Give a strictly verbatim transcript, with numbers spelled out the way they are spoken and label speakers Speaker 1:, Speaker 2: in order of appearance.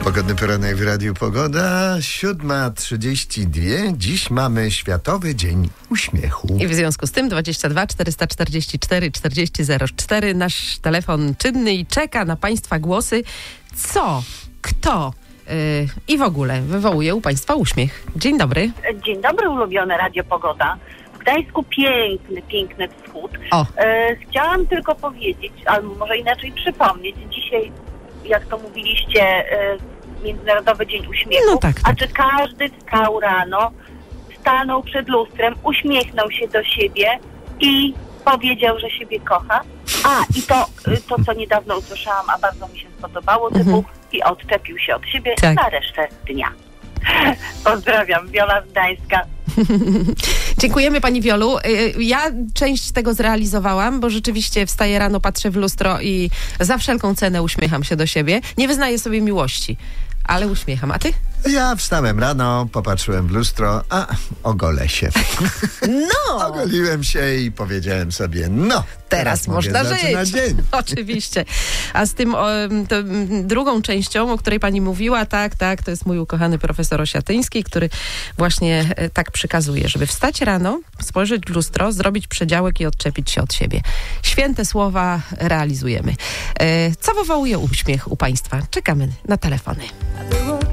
Speaker 1: Pogodny poranek w Radiu Pogoda, siódma trzydzieści dwa. Dziś mamy Światowy Dzień Uśmiechu.
Speaker 2: I w związku z tym dwadzieścia dwa czterysta czterdzieści cztery czterdzieści zero cztery, nasz telefon czynny i czeka na Państwa głosy. Co, kto yy, i w ogóle wywołuje u Państwa uśmiech? Dzień dobry.
Speaker 3: Dzień dobry, ulubione Radio Pogoda. W Gdańsku piękny, piękny wschód.
Speaker 2: O.
Speaker 3: E, chciałam tylko powiedzieć, albo może inaczej przypomnieć, dzisiaj, jak to mówiliście, e, Międzynarodowy Dzień Uśmiechu.
Speaker 2: No tak, tak.
Speaker 3: A czy każdy wstał rano, stanął przed lustrem, uśmiechnął się do siebie i powiedział, że siebie kocha? A, i to, to co niedawno usłyszałam, a bardzo mi się spodobało, typu mhm. i odczepił się od siebie tak. na resztę dnia. Pozdrawiam, Wiola z Gdańska.
Speaker 2: Dziękujemy Pani Wiolu. Ja część tego zrealizowałam, bo rzeczywiście wstaję rano, patrzę w lustro i za wszelką cenę uśmiecham się do siebie. Nie wyznaję sobie miłości, ale uśmiecham. A Ty?
Speaker 1: Ja wstałem rano, popatrzyłem w lustro, a ogolę się.
Speaker 2: No!
Speaker 1: Ogoliłem się i powiedziałem sobie, no,
Speaker 2: Teraz, teraz można żyć.
Speaker 1: Dzień.
Speaker 2: Oczywiście. A z tym o, to, drugą częścią, o której Pani mówiła, tak, tak, to jest mój ukochany profesor Osiatyński, który właśnie e, tak przykazuje, żeby wstać rano, spojrzeć w lustro, zrobić przedziałek i odczepić się od siebie. Święte słowa realizujemy. E, co wywołuje uśmiech u Państwa? Czekamy na telefony.